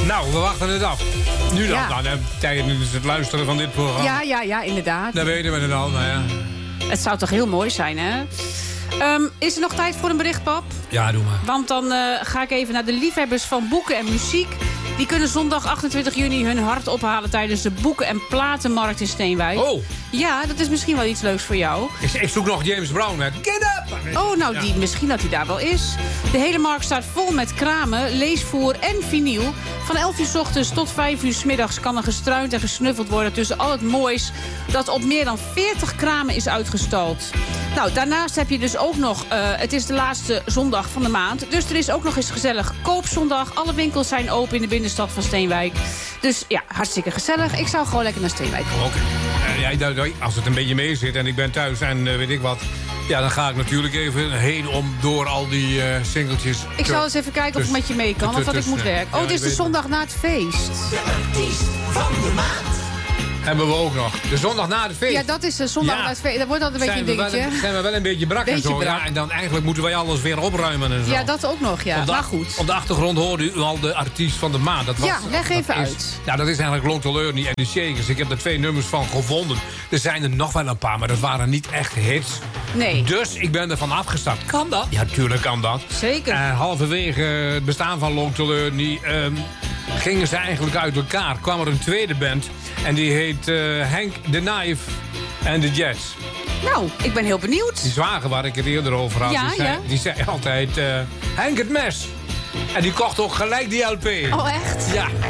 Nou, we wachten het af. Nu dan, Ja. tijdens het luisteren van dit programma. Ja, inderdaad. Dan weten we het al, maar ja. Het zou toch heel mooi zijn, hè? Is er nog tijd voor een bericht, pap? Ja, doe maar. Want dan ga ik even naar de liefhebbers van boeken en muziek. Die kunnen zondag 28 juni hun hart ophalen tijdens de boeken- en platenmarkt in Steenwijk. Oh. Ja, dat is misschien wel iets leuks voor jou. Ik zoek nog James Brown met Get Up! Oh, nou, misschien dat hij daar wel is. De hele markt staat vol met kramen, leesvoer en vinyl. Van 11 uur 's ochtends tot 5 uur 's middags kan er gestruind en gesnuffeld worden tussen al het moois dat op meer dan 40 kramen is uitgestald. Nou, daarnaast heb je dus ook nog, het is de laatste zondag van de maand. Dus er is ook nog eens gezellig koopzondag. Alle winkels zijn open in de binnenstad van Steenwijk. Dus ja, hartstikke gezellig. Ik zou gewoon lekker naar Steenwijk komen. Oké. Als het een beetje mee zit en ik ben thuis en weet ik wat... Ja, dan ga ik natuurlijk even heen om door al die singeltjes... Ik zal eens even kijken of ik met je mee kan of dat ik moet werken. Oh, het is de zondag na het feest. De artiest van de maand. Hebben we ook nog. De zondag na het feest. Ja, dat is de zondag Ja. na het feest. Dat wordt altijd een beetje een dingetje. Zijn we wel een beetje brak en Beetje zo. brak. Ja, en dan eigenlijk moeten wij alles weer opruimen en zo. Ja, dat ook nog, ja. Maar goed. Op de achtergrond hoorde u al de artiest van de maand. Dat was, Ja, leg even dat is- uit. Ja, dat is eigenlijk Long Learny en de Shakers. Ik heb er 2 nummers van gevonden. Er zijn er nog wel een paar, maar dat waren niet echt hits. Nee. Dus ik ben ervan afgestapt. Kan dat? Ja, tuurlijk kan dat. Zeker. Halverwege het bestaan van Long Learny gingen ze eigenlijk uit elkaar. Kwam er een tweede band. En die heet Hank the Knife and the Jets. Nou, ik ben heel benieuwd. Die zwager waar ik het eerder over had, Ja, die zei altijd... Hank het mes. En die kocht ook gelijk die LP. Oh, echt? Ja.